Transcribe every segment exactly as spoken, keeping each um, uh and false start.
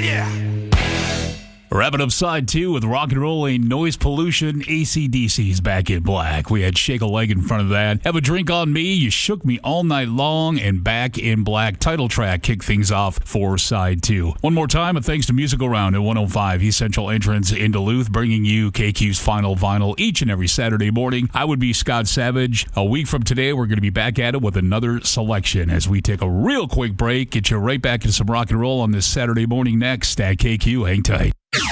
yeah. Wrapping up side two with rock and roll and noise pollution. A C D C's Back in Black. We had Shake a Leg in front of that. Have a Drink on Me. You Shook Me All Night Long. And Back in Black title track kick things off for side two. One more time, a thanks to Musical Round at one oh five East Central Entrance in Duluth, bringing you K Q's Final Vinyl each and every Saturday morning. I would be Scott Savage. A week from today, we're going to be back at it with another selection as we take a real quick break. Get you right back into some rock and roll on this Saturday morning next at K Q. Hang tight.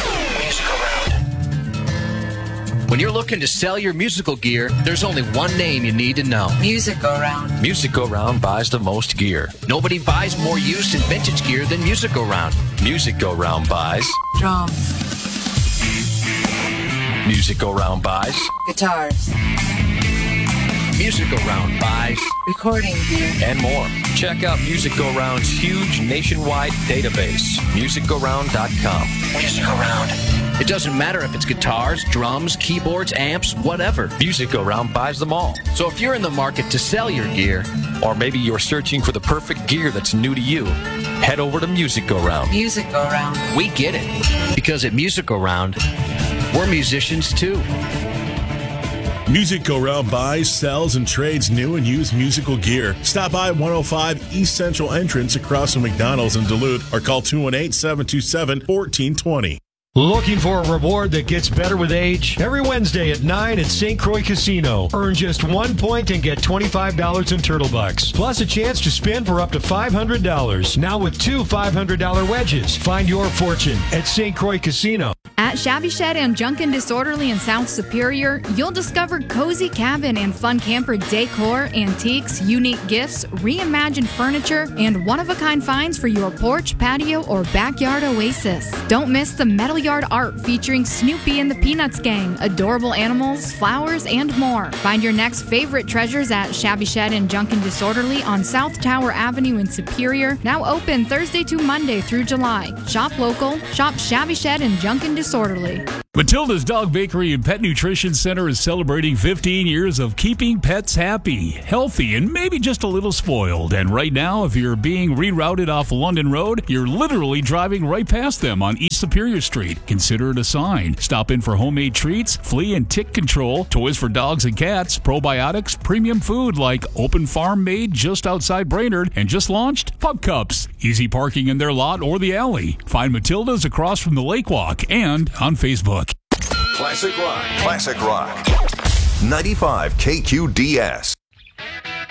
When you're looking to sell your musical gear, there's only one name you need to know. Music Go Round. Music Go Round buys the most gear. Nobody buys more used and vintage gear than Music Go Round. Music Go Round buys drums. Music Go Round buys guitars. Music Go Round buys recording gear and more. Check out Music Go Round's huge nationwide database, music go round dot com. Music Go Round. It doesn't matter if it's guitars, drums, keyboards, amps, whatever. Music Go Round buys them all. So if you're in the market to sell your gear, or maybe you're searching for the perfect gear that's new to you, head over to Music Go Round. Music Go Round. We get it. Because at Music Go Round, we're musicians too. Music Go Round buys, sells, and trades new and used musical gear. Stop by one oh five East Central Entrance across from McDonald's in Duluth or call two one eight, seven two seven, one four two zero. Looking for a reward that gets better with age? Every Wednesday at nine at Saint Croix Casino. Earn just one point and get twenty-five dollars in Turtle Bucks. Plus a chance to spin for up to five hundred dollars. Now with two five hundred dollars wedges. Find your fortune at Saint Croix Casino. At Shabby Shed and Junk and Disorderly in South Superior, you'll discover cozy cabin and fun camper decor, antiques, unique gifts, reimagined furniture, and one-of-a-kind finds for your porch, patio, or backyard oasis. Don't miss the Metal Yard art featuring Snoopy and the Peanuts Gang, adorable animals, flowers, and more. Find your next favorite treasures at Shabby Shed and Junk and Disorderly on South Tower Avenue in Superior, now open Thursday to Monday through July. Shop local, shop Shabby Shed and Junk and Disorderly. Matilda's Dog Bakery and Pet Nutrition Center is celebrating fifteen years of keeping pets happy, healthy, and maybe just a little spoiled. And right now, if you're being rerouted off London Road, you're literally driving right past them on East Superior Street. Consider it a sign. Stop in for homemade treats, flea and tick control, toys for dogs and cats, probiotics, premium food like Open Farm made just outside Brainerd, and just launched Pup Cups. Easy parking in their lot or the alley. Find Matilda's across from the Lake Walk and on Facebook. Classic Rock. Classic Rock. ninety-five K Q D S.